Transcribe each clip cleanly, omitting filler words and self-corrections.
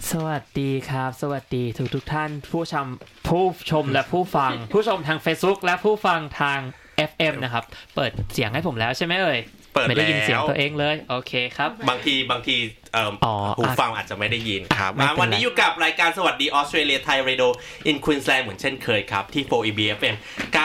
สวัสดีครับสวัสดีทุกท่านผู้ชมและผู้ฟังผู้ชมทาง Facebook และผู้ฟังทาง FM นะครับเปิดเสียงให้ผมแล้วใช่ไหมเอ่ยไม่ได้ยินเสียงตัวเองเลยโอเคครับบางทีหูฟังอาจจะไม่ได้ยินครับวันนี้อยู่กับรายการสวัสดีออสเตรเลียไทยเรดิโออินควีนส์แลนด์เหมือนเช่นเคยครับที่ 4EB FM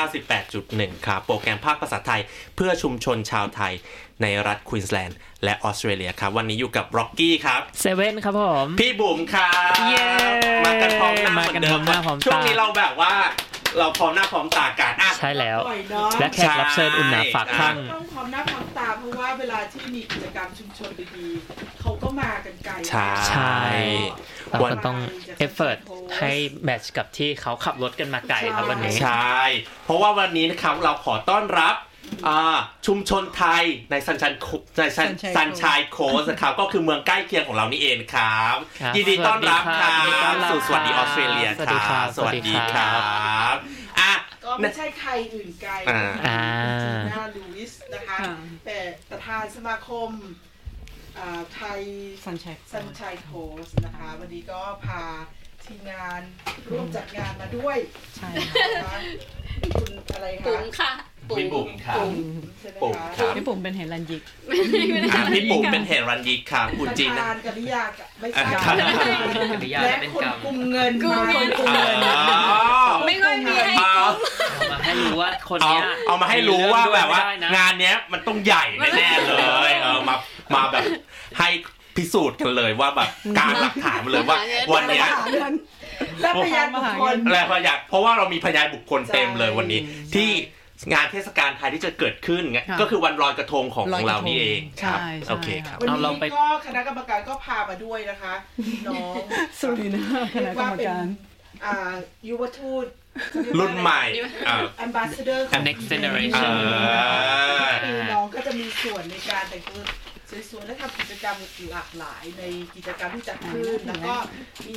98.1 ครับโปรแกรมภาคภาษาไทยเพื่อชุมชนชาวไทยในรัฐควีนส์แลนด์และออสเตรเลียครับวันนี้อยู่กับร็อกกี้ครับเซเว่นครับผมพี่บุ๋มครับมากันพร้อมหน้าเหมือนเดิมช่วงนี้เราแบบว่าเราพร้อมหน้าพร้อมตากันใช่แล้วและแขกรับเชิญอุ่นหนาฝากข้างต้องพร้อมหน้าพร้อมตาเพราะว่าเวลาที่มีกิจกรรมชุมชนดีๆเขาก็มากันไกลใช่เราก็ต้องเอฟเฟิร์ตให้แมทช์กับที่เขาขับรถกันมาไกลครับวันนี้ใช่เพราะว่าวันนี้นะครับเราขอต้อนรับชุมชนไทยในซันชัยโคสต์ครับก็คือเมืองใกล้เคียงของเรานี่เองครับยินดีต้อนรับครับสู่สวัสดีออสเตรเลียครับสวัสดีครับก็ไม่ใช่ใครอื่นไกลจีน่าลูอิสนะคะเป็นประธานสมาคมไทยซันชัยโคสต์นะคะวันนี้ก็พาทีมงานร่วมจัดงานมาด้วยใช่ค่ะคุณอะไรคะปุ๋มค่ะพี่บุ๋มครับปุ๋มครับพี่ปุ๋มเป็นเฮรันยิกพี่ปุ๋มเป็นเฮรันยิกครับคุณจีน่ากัลยาไม่ใช่และคนกุมเงินมาคนกุมเงินไม่ค่อยมีให้มาให้รู้ว่าคนนี้เอามาให้รู้ว่าแบบว่างานเนี้ยมันต้องใหญ่แน่ๆเลยมาแบบให้พิสูจน์กันเลยว่าแบบการหลักฐานมาเลยว่าวันนี้และพยานบุคคลเพราะว่าเรามีพยานบุคคลเต็มเลยวันนี้ที่งานเทศกาลไทยที่จะเกิดขึ้นก็คือวันลอยกระทงของเรานี่เองครับโอเคครับวันนี้ก็คณะกรรมการก็พามาด้วยนะคะน้องสุรินาคณะกรรมการยุวทูตรุ่นใหม่ Ambassador Next Generation น้องก็จะมีส่วนในการแต่งตัวสวยๆและทำกิจกรรมหลากหลายในกิจกรรมที่จัดขึ้นแล้วก็มี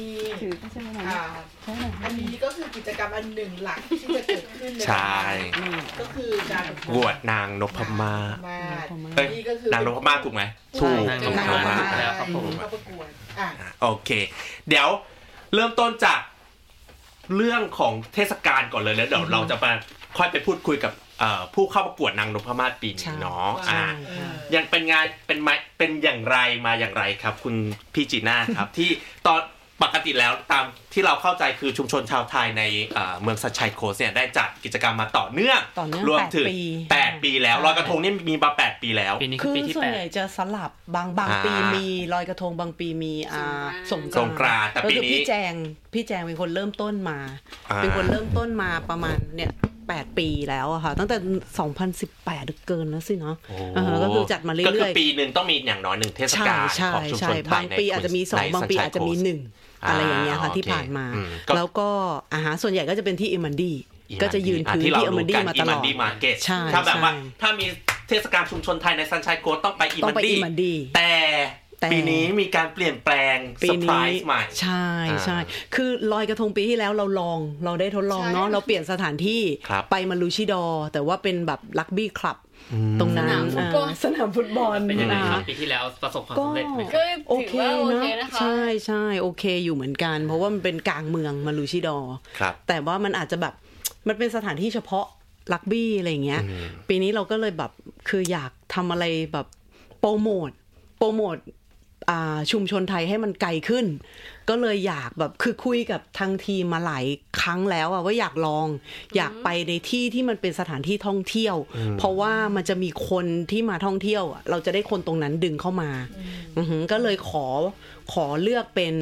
อันนี้ก็คือกิจกรรมอันหนึ่งหลักที่จะเกิดขึ้นในก็คือการบวชนางนพมาศนี่ก็คือนางนพมาศถูกไหมถูกนางนพมาศแล้วครับผมโอเคเดี๋ยวเริ่มต้นจากเรื่องของเทศกาลก่อนเลยแล้วเดี๋ยวเราจะมาค่อยไปพูดคุยกับผู้เข้าประกวดนางนพมาศปีนี้เนาะยังเป็นงานเป็นอย่างไรมาอย่างไรครับคุณพี่จีน่าครับที่ตอนปกติแล้วตามที่เราเข้าใจคือชุมชนชาวไทยในเมืองซันชัยโคสต์เนี่ยได้จัดกิจกรรมมาต่อเนื่องรวมถึง8 ปีแล้วลอยกระทงนี่มีมา8 ปีแล้วคือส่วนใหญ่จะสลับบางปีมีลอยกระทงบางปีมีสงกรานต์แต่ปีนี้พี่แจงเป็นคนเริ่มต้นมาประมาณเนี่ย8 ปีแล้วอะค่ะตั้งแต่2018เกินแล้วสิเนาะก็คือจัดมาเรื่อยๆก็คือปีนึงต้องมีอย่างน้อย1เทศกาลของชุมชนไทยบางปีอาจจะมี2บางปีอาจจะมี1อะไรอย่างเงี้ยค่ะที่ผ่านมาแล้วก็ส่วนใหญ่ก็จะเป็นที่อิมันดี้ก็จะยืนพื้นที่อิมันดี้มาตลอดถ้าแบบว่าถ้ามีเทศกาลชุมชนไทยในซันชัยโคสต์ต้องไปอิมันดี้แต่ปีนี้มีการเปลี่ยนแปลงเซอร์ไพรส์ใหม่ใช่คือลอยกระทงปีที่แล้วเราได้ทดลองเนาะเราเปลี่ยนสถานที่ไปมาลูชิดอแต่ว่าเป็นแบบรักบี้คลับตรงนั้นสนามฟุตบอลเป็นยังไงครับปีที่แล้วประสบความสำเร็จไหมก็โอเคนะคะใช่โอเคอยู่เหมือนกันเพราะว่ามันเป็นกลางเมืองมาลูชิดอแต่ว่ามันอาจจะแบบมันเป็นสถานที่เฉพาะรักบี้อะไรอย่างเงี้ยปีนี้เราก็เลยแบบคืออยากทำอะไรแบบโปรโมทชุมชนไทยให้มันไกลขึ้นก็เลยอยากแบบคือคุยกับทางทีมมาหลายครั้งแล้วว่าอยากไปในที่ที่มันเป็นสถานที่ท่องเที่ยวเพราะว่ามันจะมีคนที่มาท่องเที่ยวเราจะได้คนตรงนั้นดึงเข้ามาก็เลยขอเลือกเป็น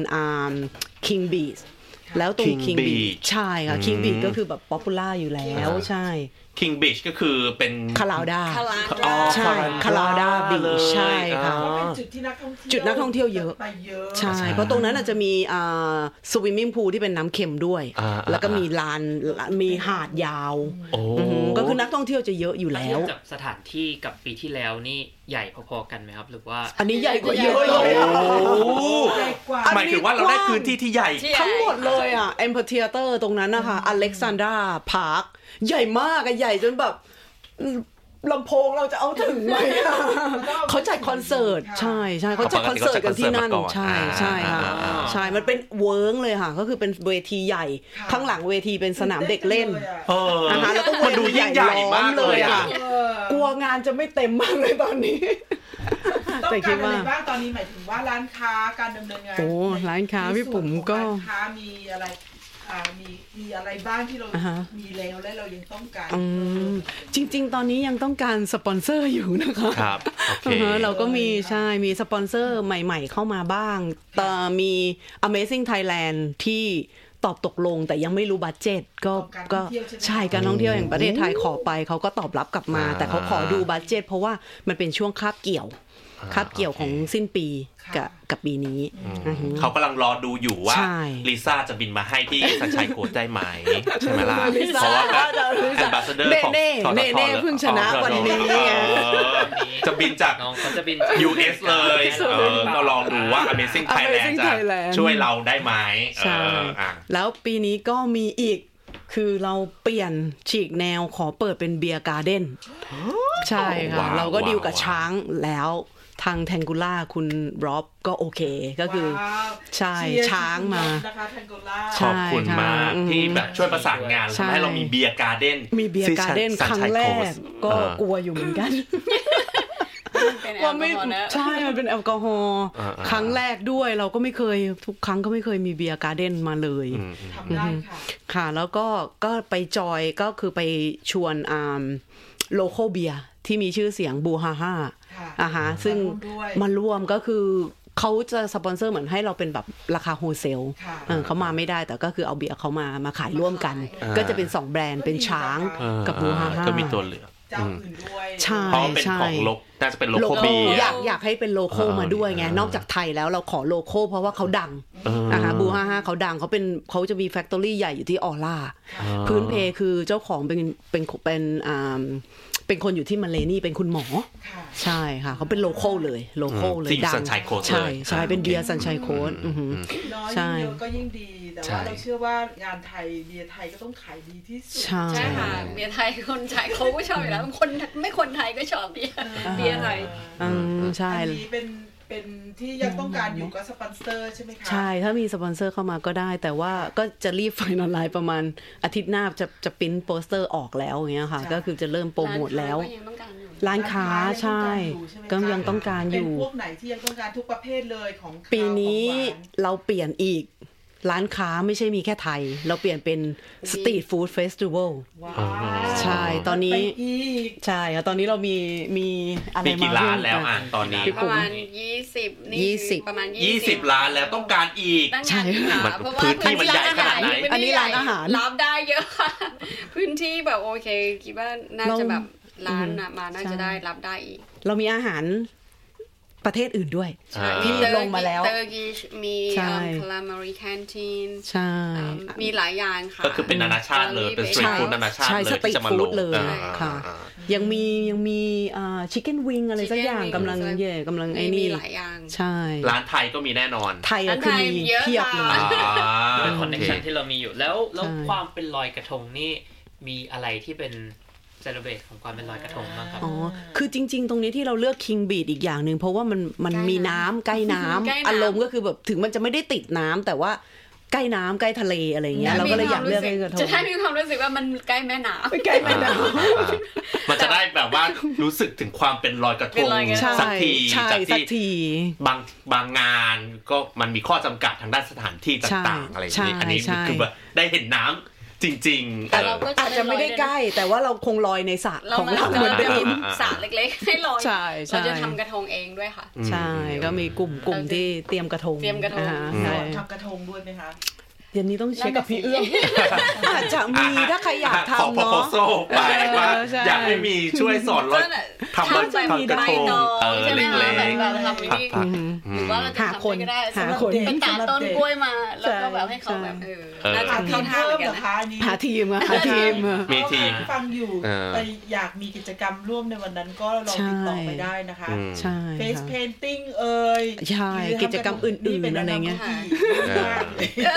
King Beach แล้วตรง King Beach ใช่ค่ะ King Beach ก็คือแบบป๊อปปูล่าอยู่แล้วใช่ King Beach ก็คือเป็นคาลาวดาใช่คาลาวดาบีชใช่ค่ะเป็นจุดที่นักท่องเที่ยวเยอะใช่เพราะตรงนั้นอาจจะมีสวิมมิ่งพูลที่เป็นน้ำเค็มด้วยแล้วก็มีลานมีหาดยาวก็คือนักท่องเที่ยวจะเยอะอยู่แล้วกับสถานที่กับปีที่แล้วนี่ใหญ่พอๆกันไหมครับหรือว่าอันนี้ใหญ่กว่าเยอะเลยหมายถึงว่าเราได้พื้นที่ที่ใหญ่ทั้งหมดเลยเอ็มเพอร์เทียเตอร์ตรงนั้นนะคะอเล็กซานดราพาร์คใหญ่มากใหญ่จนแบบลำโพงเราจะเอาถึงไหมเขาจัดคอนเสิร์ตใช่ใช่เขาจัดคอนเสิร์ตกันที่นั่นใช่ใช่ค่ะใช่มันเป็นเวิร์กเลยค่ะก็คือเป็นเวทีใหญ่ข้างหลังเวทีเป็นสนามเด็กเล่นนะคะแล้วก็มันดูยิ่งใหญ่มากเลยค่ะกลัวงานจะไม่เต็มมากเลยตอนนี้ต้องการอะไรบ้างตอนนี้หมายถึงว่าร้านค้าการดำเนินงานโอ้ร้านค้าพี่ปุ๋มก็ร้านค้ามีอะไรมีอะไรบ้างที่เรามีแล้วและเรายังต้องการจริงๆตอนนี้ยังต้องการสปอนเซอร์อยู่นะคะครับโอเคเราก็มีใช่มีสปอนเซอร์ใหม่ๆเข้ามาบ้างแต่มี Amazing Thailand ที่ตอบตกลงแต่ยังไม่รู้บัดเจ็ตก็ใช่การท่องเที่ยวแห่งประเทศไทยขอไปเขาก็ตอบรับกลับมาแต่เขาขอดูบัดเจ็ตเพราะว่ามันเป็นช่วงคาบเกี่ยวของสิ้นปีกับปีนี้เขากำลังรอดูอยู่ว่าลิซ่าจะบินมาให้ที่สัญชัยโค้ชได้ไหมใช่ไหมล่ะเพราะว่าแอมบาสเดอร์ของเน่เพิ่งชนะวันนี้จะบินจากUS เลยก็ลองดูว่า Amazing Thailand จะช่วยเราได้ไหมแล้วปีนี้ก็มีอีกคือเราเปลี่ยนฉีกแนวขอเปิดเป็นเบียร์การ์เด้นใช่ค่ะเราก็ดีลกับช้างแล้วทางแทงกูล่าคุณร็อบก็โอเคก็คือใช่ช้างมาขอบคุณมากที่แบบช่วยประสานงานทำให้เรามีเบียร์การ์เด้นครั้งแรกก็กลัวอยู่เหมือนกันว่าไม่ใช่มันเป็นแอลกอฮอล์ครั้งแรกด้วยเราก็ไม่เคยทุกครั้งก็ไม่เคยมีเบียร์การ์เด้นมาเลยทำได้ค่ะแล้วก็ไปจอยก็คือไปชวนโลคอลเบียร์ที่มีชื่อเสียงบูฮาฮ่าซึ่งมาร่วมก็คือเขาจะสปอนเซอร์เหมือนให้เราเป็นแบบราคาโฮเซลเขามาไม่ได้แต่ก็คือเอาเบียร์เขามาขายร่วมกันก็จะเป็น2แบรนด์เป็นช้างกับบูฮาฮ่าก็มีตัวเหลือเจ้าอื่นด้วยใช่เพราะเป็นของโลกน่าจะเป็นโลโก้เบียร์อยากให้เป็นโลโก้มาด้วยไงนอกจากไทยแล้วเราขอโลโก้เพราะว่าเขาดังบูฮาฮ่าเขาดังเขาจะมีแฟคทอรี่ใหญ่อยู่ที่ออร่าพื้นเพคือเจ้าของเป็นคนอยู่ที่มาเลนี่เป็นคุณหมอใช่ค่ะเขาเป็นโลโก้เลยดังใช่เป็นเบียร์ซันชัยโค้ดน้อยยิ่งเยอะก็ยิ่งดีแต่ว่าเราเชื่อว่างานไทยเบียร์ไทยก็ต้องขายดีที่สุดใช่ค่ะเบียร์ไทยคนไทยเขาก็ชอบอยู่แล้วคนไม่คนไทยก็ชอบเบียร์ไทยใช่อันนี้เป็นที่ยังต้องการอยู่ก็สปอนเซอร์ใช่ไหมคะใช่ถ้ามีสปอนเซอร์เข้ามาก็ได้แต่ว่าก็จะรีบไฟนอลไลน์ประมาณอาทิตย์หน้าจะปริ้นโปสเตอร์ออกแล้วอย่างเงี้ยค่ะก็คือจะเริ่มโปรโมทแล้วร้านค้าใช่ก็ยังต้องการอยู่เป็นพวกไหนที่ยังต้องการทุกประเภทเลยของปีนี้เราเปลี่ยนอีกร้านค้าไม่ใช่มีแค่ไทยเราเปลี่ยนเป็นสตรีทฟู้ดเฟสติวัลใช่ตอนนี้ใช่ตอนนี้เรามีอะไรมากี่ร้านแล้วตอนนี้ประมาณ20ประมาณ 20ร้านแล้วต้องการอีกใช่เพราะว่าพื้นที่มันใหญ่ขนาดไหนอันนี้ร้านอาหารรับได้เยอะค่ะพื้นที่แบบโอเคคิดว่าน่าจะแบบร้านมาน่าจะได้รับได้อีกเรามีอาหารประเทศอื่นด้วยที่ลงมาแล้วมีคาลามารีแคนทีนมีหลายอย่างค่ะก็คือเป็นนานาชาติเลยเป็นสตรีทฟู้ดนานาชาติเลยที่จะมาลงเลยค่ะยังมีชิคเก้นวิงอะไรสักอย่างกำลังไอ้นี่หลายอย่างใช่ร้านไทยก็มีแน่นอนไทยคือมีเพียบเลยเป็นคอนเนคชั่นที่เรามีอยู่แล้วความเป็นลอยกระทงนี่มีอะไรที่เป็นเซเลบเรตของความเป็นลอยกระทงบ้างครับคือจริงๆตรงนี้ที่เราเลือกคิงบีดอีกอย่างนึงเพราะว่ามันมีน้ำใกล้น้ำอารมณ์ก็คือแบบถึงมันจะไม่ได้ติดน้ำแต่ว่าใกล้น้ำใกล้ทะเลอะไรเงี้ยเราก็เลยอยากเลือกให้กระทงจะได้มีความรู้สึกว่ามันใกล้แม่น้ำใกล้แม่น้ำมันจะได้แบบว่ารู้สึกถึงความเป็นลอยกระทงสักทีจากที่บางงานก็มันมีข้อจำกัดทางด้านสถานที่ต่างๆอะไรอย่างนี้อันนี้คือแบบได้เห็นน้ำจริงๆแต่เราก็อาจจะไม่ได้ใกล้แต่ว่าเราคงลอยในสระของเราเหมือนเดิมสระเล็กๆให้ลอยเราจะทำกระทงเองด้วยค่ะใช่ก็มีกลุ่มที่เตรียมกระทงทำกระทงด้วยไหมคะเดี๋ยวนี้ต้องเช็คกับพี่เอื้อมอาจจะมีถ้าใครอยากทำเนาะไปว่าอยากให้มีช่วยสอนเราทำกระทงเล็กๆหรือว่าเราจะทำก็ได้ไปตัดต้นกล้วยมาแล้วก็แบบให้เขาแบบน่าจะเข้าท่าเหมือนกันหาทีมมีทีมฟังอยู่แต่อยากมีกิจกรรมร่วมในวันนั้นก็ลองติดต่อไปได้นะคะเฟสเพนติ้งใช่กิจกรรมอื่นๆอะไรเงี้ย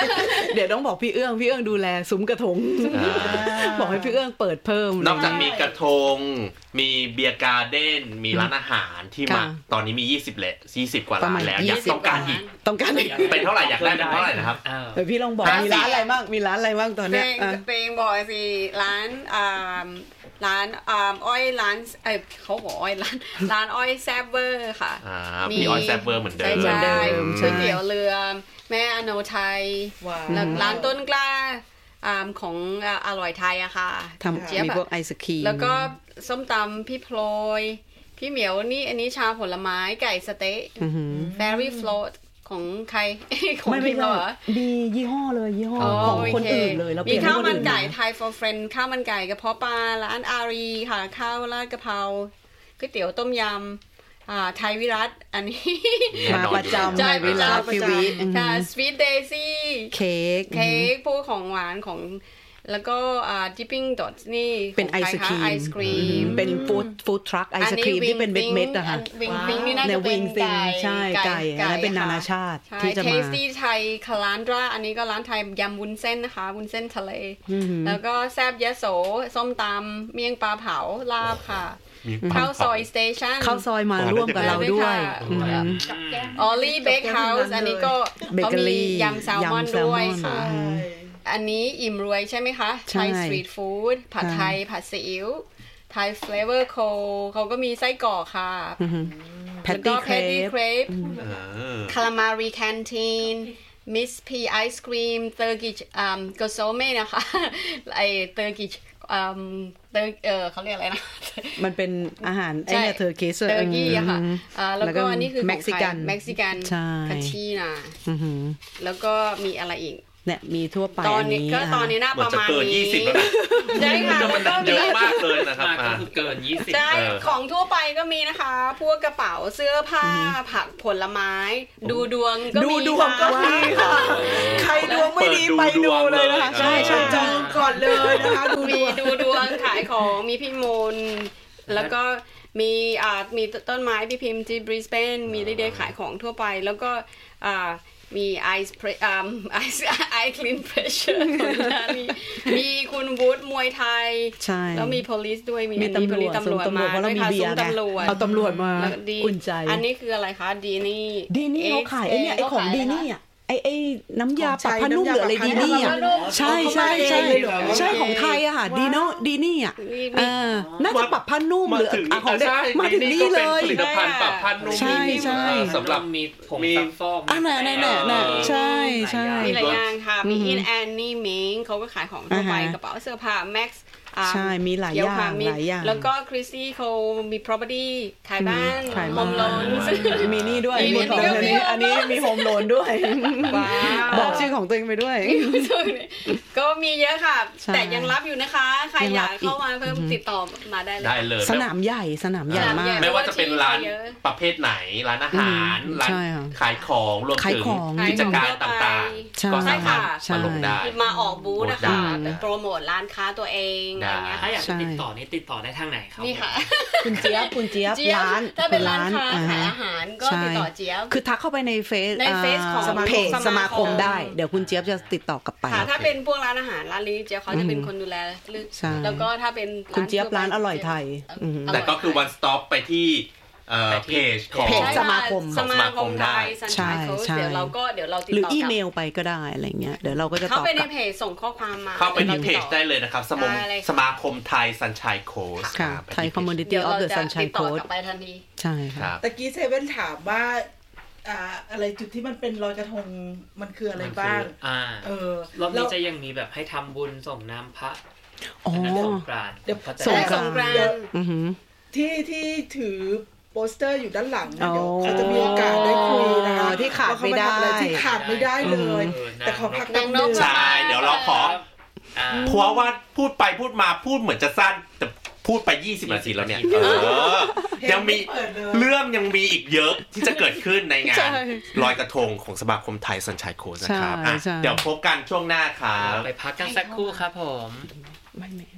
เดี๋ยวต้องบอกพี่เอื้องดูแลซุ้มกระทงบอกให้พี่เอื้องเปิดเพิ่มนอกจากมีกระทงมีเบียร์การ์เด้นมีร้านอาหารที่มาตอนนี้มี20กว่าร้านแล้วอยากต้องการอีกเป็นเท่าไหร่อยากได้เป็นเท่าไหร่นะครับเดี๋ยวพี่ลองบอกมีร้านอะไรบ้างตอนเนี้ยเตงบอกสิร้านอ้อยร้านเขาบอกอ้อยร้านอ้อยแซบเวอร์ค่ะมีอ้อยแซบเวอร์เหมือนเดิมใช่ก๋วยเตี๋ยวเรือแม่อโนไทยร้านต้นกล้าของอร่อยไทยอะค่ะทำมีพวกไอศครีมแล้วก็ส้มตำพี่พลอยพี่เหมียวนี่อันนี้ชาผลไม้ไก่สเต๊ะFairy Float ของใครของพี่เหรอมียี่ห้อเลยยี่ห้อของคนอื่นเลยแล้วมีข้าวมันไก่ Thai for Friend ข้าวมันไก่กระเพาะปลาร้านอารีค่ะข้าวราดกะเพราก๋วยเตี๋ยวต้มยำไทยวิรัตอันนี้มาประจำไทยวิรัตพี่วิค่ะ Sweet Daisy เค้กพวกของหวานของแล้วก็dipping dots นี่เป็นไอศครีมเป็นฟู้ดทรัคไอศครีมที่เป็นเม็ดๆนะคะวิงฟิงนี่น่าจะเป็นไก่ใช่ไก่อันนั้นเป็นนานาชาติที่จะมา Tasty ไทยคาลันดราอันนี้ก็ร้านไทยยำวุ้นเส้นนะคะวุ้นเส้นทะเลแล้วก็แซ่บยะโสส้มตำเมี่ยงปลาเผาลาบค่ะข้าวซอยสเตชันข้าวซอยมาร่วมกับเราด้วยออลลี่เบคเฮาส์อันนี้ก็เขามียำแซลมอนด้วยค่ะอันนี้อิ่มรวยใช่ไหมคะไทยสตรีทฟู้ดผัดไทยผัดซีอิ๊วไทยเฟลเวอร์โคเขาก็มีไส้กรอกค่ะแล้วก็แพตตี้เครปคารามารีแคนทีนมิสพีไอศครีมเตอร์กิชโกโซเม่นะคะไอเตอร์กิชเขาเรียกอะไรนะมันเป็นอาหารไอ้เนี่ยเทอร์กิชเตอร์กี้ค่ะแล้วก็อันนี้คือเม็กซิกันคาชีนาแล้วก็มีอะไรอีกเนี่ยมีทั่วไปตอนนี้น่าประมาณนี้ใช่ค่ะก็เยอะมากเลยนะครับก็คือเกิน20 ใช่ของทั่วไปก็มีนะคะพวกกระเป๋าเสื้อผ้าผักผลไม้ดูดวงก็มีค่ะใครดวงไม่ดีไปดูเลยนะคะใช่จองก่อนเลยนะคะดูดวงขายของมีพี่มนแล้วก็มีต้นไม้พี่พิมพ์ที่บริสเบนมีเรื่อยๆขายของทั่วไปแล้วก็มีไอคลีนเพรสเชอร์มีคุณวูดมวยไทยแล้วมี police ด้วยมีตำรวจมาด้วยค่ะซุ้มตำรวจเอาตำรวจมาอุ่นใจอันนี้คืออะไรคะดีนี่เขาขายไอ้เนี่ยไอ้ของดีนี่อ่ะไอ้น้ำยาปรับผ้านุ่มหรืออะไรดีนี่อ่ะใช่ของไทยอะค่ะดีนี่อ่ะน่าจะปรับผ้านุ่มหรือของเด็กมาถึงนี่เลยผลิตภัณฑ์ปรับผ้านุ่มใช่สำหรับมีผงซักฟอกน่ะใช่มีหลายอย่างค่ะมีอินแอนนี่มิงเขาก็ขายของทั่วไปกระเป๋าเสื้อผ้าแม็กซ์ใช่มีหลายอย่างแล้วก็คริสซี่เขามี property ขายบ้านโฮมโลนมีนี่ด้วยมีของอันนี้มีโฮมโลนด้วยบอกชื่อของตัวเองไปด้วยก็มีเยอะค่ะแต่ยังรับอยู่นะคะใครอยากเข้ามาเพิ่มติดต่อมาได้เลยสนามใหญ่มากไม่ว่าจะเป็นร้านประเภทไหนร้านอาหารร้านขายของรวมถึงกิจการต่างๆก็สามารถมาลงได้มาออกบูธนะคะโปรโมทร้านค้าตัวเองถ้าอยากติดต่อนี่ติดต่อได้ทางไหนครับนี่ค่ะคุณเจี๊ยบร้านถ้าเป็นร้านค้าขายอาหารก็ติดต่อเจี๊ยบคือทักเข้าไปในเฟซของเพจสมาคมได้เดี๋ยวคุณเจี๊ยบจะติดต่อกลับไปถ้าเป็นพวกร้านอาหารร้านนี้เจี๊ยบเขาจะเป็นคนดูแลแล้วก็ถ้าเป็นคุณเจี๊ยบร้านอร่อยไทยแต่ก็คือ one stop ไปที่เพจของสมาคมได้ใช่เดี๋ยวเราติดต่อหรืออีเมลไปก็ได้อะไรเงี้ยเดี๋ยวเราก็จะตอบเข้าไปในเพจส่งข้อความมาเข้าไปที่เพจได้เลยนะครับสมาคมไทยซันชัยโค้ชไทย Community of the Sunshine Coast ไปทันทีใช่ค่ะตะกี้เซเว่นถามว่าอะไรจุดที่มันเป็นลอยกระทงมันคืออะไรบ้างรอบนี้จะยังมีแบบให้ทำบุญส่งน้ำพระสงกรานต์เดี๋ยวสงกรานต์ที่ถือโปสเตอร์อยู่ด้านหลังเดี๋ยวเขาจะมีโอกาสได้คุยนะคะที่ขาดไม่ได้เลยแต่ขอพักนั่งนึงใช่เดี๋ยวเราขอเพราะว่าพูดไปพูดมาพูดเหมือนจะสั้นแต่พูดไป20 นาทีแล้วเนี่ยยังมีเรื่องยังมีอีกเยอะที่จะเกิดขึ้นในงานลอยกระทงของสมาคมไทยซันชัยโค้ชนะครับเดี๋ยวพบกันช่วงหน้าครับไปพักกันสักครู่ครับผมไม่